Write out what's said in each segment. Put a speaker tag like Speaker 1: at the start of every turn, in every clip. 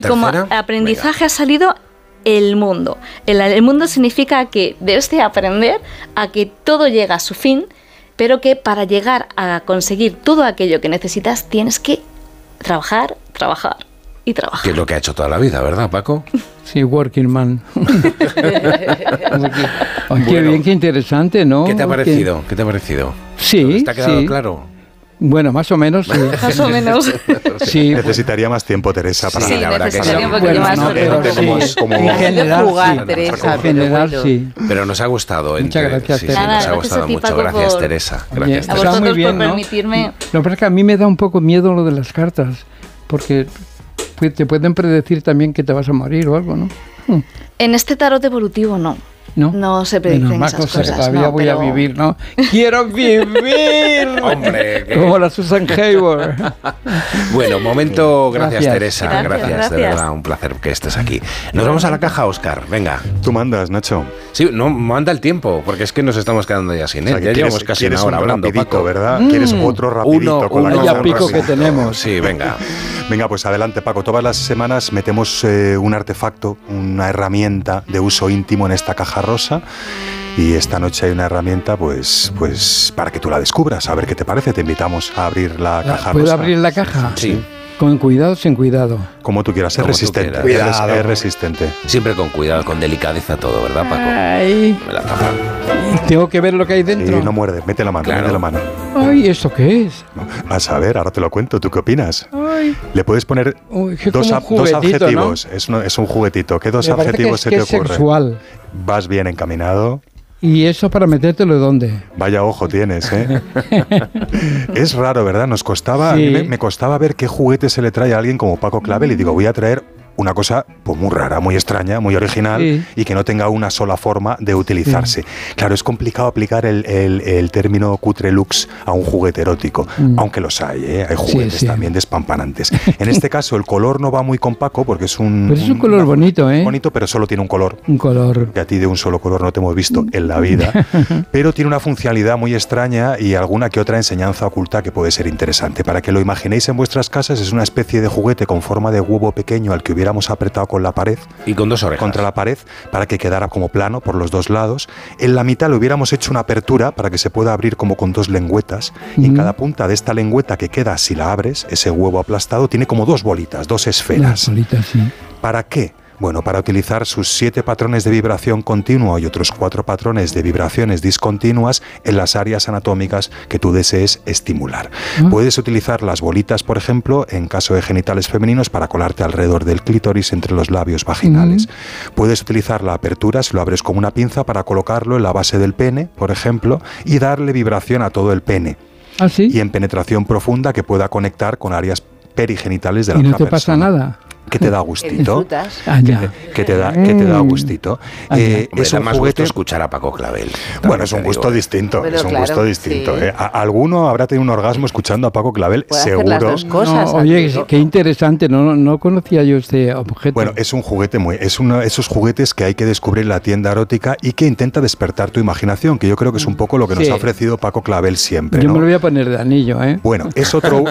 Speaker 1: Como aprendizaje ha salido el mundo. El mundo significa que debes de aprender a que todo llega a su fin, pero que para llegar a conseguir todo aquello que necesitas tienes que trabajar y trabajar.
Speaker 2: Que es lo que ha hecho toda la vida, ¿verdad, Paco?
Speaker 3: Sí, working man. Qué bien, qué interesante, ¿no?
Speaker 2: ¿Qué te ha parecido? ¿Qué te ha parecido?
Speaker 3: Sí,
Speaker 2: ¿Te ha quedado claro?
Speaker 3: Bueno, más o menos. Sí.
Speaker 1: Más o menos.
Speaker 4: Sí. Necesitaría más tiempo, Teresa, para
Speaker 1: sí,
Speaker 2: la verdad que
Speaker 1: necesitaría un poquito más.
Speaker 3: En general,
Speaker 5: jugar, Teresa,
Speaker 3: en general, sí.
Speaker 2: Pero nos ha gustado.
Speaker 3: Muchas gracias,
Speaker 2: Teresa.
Speaker 1: Nada,
Speaker 2: nos ha gustado mucho.
Speaker 1: Paco,
Speaker 2: gracias, Teresa. Gracias,
Speaker 1: a
Speaker 2: Teresa.
Speaker 1: vosotros
Speaker 3: muy bien,
Speaker 1: por permitirme.
Speaker 3: No, pero es que a mí me da un poco miedo lo de las cartas, porque te pueden predecir también que te vas a morir o algo, ¿no?
Speaker 1: En este tarot evolutivo no se predicen esas cosas.
Speaker 3: Todavía voy a vivir, ¿no? ¡Quiero vivir!
Speaker 2: Hombre,
Speaker 3: como la Susan Hayward.
Speaker 2: Bueno, momento, gracias Teresa,
Speaker 1: Gracias.
Speaker 2: de verdad, un placer que estés aquí. Nos vamos a la caja, Óscar, venga.
Speaker 4: Tú mandas, Nacho.
Speaker 2: Sí, no, manda el tiempo, porque es que nos estamos quedando ya sin él.
Speaker 4: O sea,
Speaker 2: ya llevamos casi una hora hablando,
Speaker 4: rapidito,
Speaker 2: Paco.
Speaker 4: ¿verdad? ¿Quieres otro rapidito?
Speaker 3: Uno ya pico que tenemos.
Speaker 2: Sí, venga.
Speaker 4: Venga, pues adelante, Paco. Todas las semanas metemos un artefacto, una herramienta de uso íntimo en esta caja rosa. Y esta noche hay una herramienta, pues para que tú la descubras, a ver qué te parece. Te invitamos a abrir la caja rosa.
Speaker 3: ¿Puedo abrir la caja?
Speaker 2: Sí.
Speaker 3: ¿Con cuidado o sin cuidado?
Speaker 4: Como tú quieras, es resistente.
Speaker 2: Cuidado.
Speaker 4: Es resistente.
Speaker 2: Siempre con cuidado, con delicadeza todo, ¿verdad, Paco?
Speaker 3: Ay.
Speaker 2: Me la tapa.
Speaker 3: ¿Tengo que ver lo que hay dentro?
Speaker 4: Sí, no muerde, mete la mano,
Speaker 2: Claro.
Speaker 4: mete la mano.
Speaker 3: Ay, ¿esto qué es?
Speaker 4: Vas a ver, ahora te lo cuento. ¿Tú qué opinas?
Speaker 3: Ay.
Speaker 4: Le puedes poner
Speaker 3: Uy, que
Speaker 4: dos
Speaker 3: como un juguetito,
Speaker 4: adjetivos. ¿No? Es un juguetito. ¿Qué dos
Speaker 3: Me parece
Speaker 4: adjetivos
Speaker 3: que
Speaker 4: se te
Speaker 3: es
Speaker 4: ocurren?
Speaker 3: sexual.
Speaker 4: Vas bien encaminado.
Speaker 3: ¿Y eso para metértelo dónde?
Speaker 4: Vaya ojo tienes, ¿eh? Es raro, ¿verdad? Nos costaba,
Speaker 3: Sí.
Speaker 4: a mí me costaba ver qué juguete se le trae a alguien como Paco Clavel y digo, voy a traer una cosa pues muy rara, muy extraña, muy original,
Speaker 3: sí,
Speaker 4: y que no tenga una sola forma de utilizarse. Claro, es complicado aplicar el término cutre lux a un juguete erótico, aunque los hay, ¿eh? Hay juguetes también despampanantes. En este caso el color no va muy con Paco porque es un...
Speaker 3: Pero es un color bonito, ¿eh?
Speaker 4: Bonito, pero solo tiene un color.
Speaker 3: Un color.
Speaker 4: Que a ti de un solo color no te hemos visto en la vida, pero tiene una funcionalidad muy extraña y alguna que otra enseñanza oculta que puede ser interesante. Para que lo imaginéis en vuestras casas, es una especie de juguete con forma de huevo pequeño al que hubiéramos apretado con la pared.
Speaker 2: Y con dos orejas.
Speaker 4: Contra la pared, para que quedara como plano por los dos lados. En la mitad le hubiéramos hecho una apertura para que se pueda abrir como con dos lengüetas. Y en cada punta de esta lengüeta que queda, si la abres, ese huevo aplastado, tiene como dos bolitas, dos esferas.
Speaker 3: Las bolitas, sí.
Speaker 4: ¿Para qué? Bueno, para utilizar sus 7 patrones de vibración continua y otros 4 patrones de vibraciones discontinuas en las áreas anatómicas que tú desees estimular. Puedes utilizar las bolitas, por ejemplo, en caso de genitales femeninos, para colarte alrededor del clítoris entre los labios vaginales. Puedes utilizar la apertura, si lo abres con una pinza, para colocarlo en la base del pene, por ejemplo, y darle vibración a todo el pene.
Speaker 3: ¿Ah, sí?
Speaker 4: Y en penetración profunda que pueda conectar con áreas perigenitales de la
Speaker 3: ¿Y no
Speaker 4: otra
Speaker 3: te pasa
Speaker 4: persona.
Speaker 3: nada?
Speaker 4: Que te da gustito. Que te da gustito.
Speaker 2: Es un gusto escuchar a Paco Clavel.
Speaker 4: Bueno, es un gusto distinto.
Speaker 5: Pero
Speaker 4: es un
Speaker 5: claro,
Speaker 4: gusto distinto.
Speaker 5: sí.
Speaker 4: Alguno habrá tenido un orgasmo escuchando a Paco Clavel,
Speaker 5: Puede hacer
Speaker 4: seguro.
Speaker 5: las dos cosas.
Speaker 3: No, oye, qué interesante. No conocía yo este objeto.
Speaker 4: Bueno, es un juguete es uno de esos juguetes que hay que descubrir en la tienda erótica y que intenta despertar tu imaginación, que yo creo que es un poco lo que nos ha ofrecido Paco Clavel siempre.
Speaker 3: Yo
Speaker 4: ¿no?
Speaker 3: me lo voy a poner de anillo, ¿eh?
Speaker 4: Bueno, es otro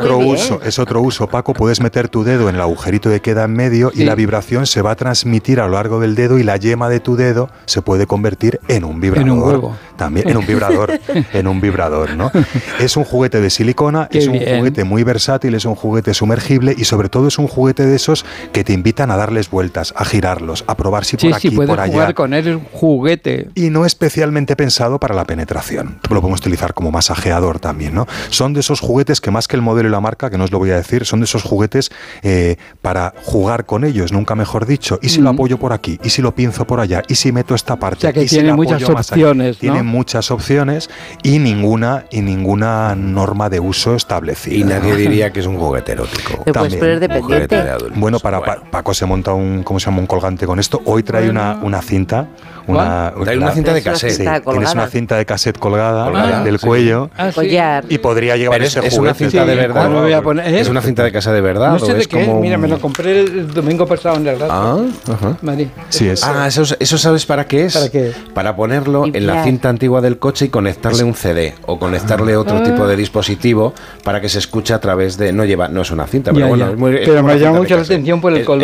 Speaker 4: uso, Paco. Puedes meter tu dedo en el agujerito que queda en medio y la vibración se va a transmitir a lo largo del dedo y la yema de tu dedo se puede convertir en un vibrador.
Speaker 3: En un huevo.
Speaker 4: También en un vibrador, ¿no? Es un juguete de silicona,
Speaker 3: Qué
Speaker 4: es un
Speaker 3: bien.
Speaker 4: juguete muy versátil, es un juguete sumergible y sobre todo es un juguete de esos que te invitan a darles vueltas, a girarlos, a probar si por aquí,
Speaker 3: puedes
Speaker 4: por allá.
Speaker 3: jugar con él, es un juguete.
Speaker 4: Y no especialmente pensado para la penetración. Lo podemos utilizar como masajeador también, ¿no? Son de esos juguetes que, más que el modelo y la marca, que no os lo voy a decir, son de esos juguetes para jugar con ellos, nunca mejor dicho. ¿Y si lo apoyo por aquí? ¿Y si lo pinzo por allá? ¿Y si meto esta parte?
Speaker 3: O sea que
Speaker 4: ¿Y si
Speaker 3: tiene
Speaker 4: la
Speaker 3: muchas
Speaker 4: apoyo más
Speaker 3: opciones,
Speaker 4: aquí? Tiene
Speaker 3: ¿no?
Speaker 4: muchas opciones y ninguna norma de uso establecida.
Speaker 2: Y nadie diría que es un juguete erótico.
Speaker 5: Te puedes poner dependiente.
Speaker 4: Bueno, Paco se monta un colgante con esto. Hoy trae una cinta.
Speaker 2: Trae una cinta de cassette.
Speaker 4: Sí, tienes una cinta de cassette colgada del
Speaker 2: sí.
Speaker 4: cuello.
Speaker 3: Ah, sí.
Speaker 5: Collar.
Speaker 4: Y podría llevar
Speaker 2: Pero
Speaker 4: ese
Speaker 2: es
Speaker 4: juguete.
Speaker 2: una cinta de verdad.
Speaker 3: ¿Cuál me voy a poner?
Speaker 2: ¿Es una cinta de casa de verdad?
Speaker 3: No sé
Speaker 2: o
Speaker 3: de
Speaker 2: es
Speaker 3: qué es.
Speaker 2: como
Speaker 3: Mira, me lo compré el domingo pasado en el rato.
Speaker 2: Ajá.
Speaker 3: Madrid.
Speaker 4: Sí, es.
Speaker 2: ¿Eso sabes para qué es?
Speaker 3: ¿Para qué?
Speaker 2: Para ponerlo en la cinta antigua del coche y conectarle un CD o conectarle otro tipo de dispositivo para que se escuche a través de... No es una cinta, pero
Speaker 3: Ya,
Speaker 2: bueno,
Speaker 3: ya.
Speaker 2: es muy...
Speaker 3: Pero me llama mucho la atención por el color.